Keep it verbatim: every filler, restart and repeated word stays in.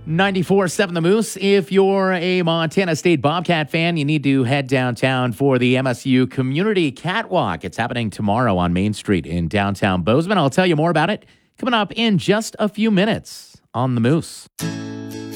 ninety-four point seven The Moose. If you're a Montana State Bobcat fan, you need to head downtown for the M S U Community Catwalk. It's happening tomorrow on Main Street in downtown Bozeman. I'll tell you more about it coming up in just a few minutes on The Moose.